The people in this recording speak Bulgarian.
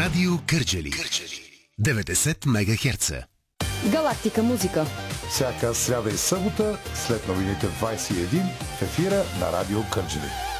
Радио Кърджали. 90 МГц. Галактика музика. Всяка сряда и събота след новините 21 в ефира на Радио Кърджали.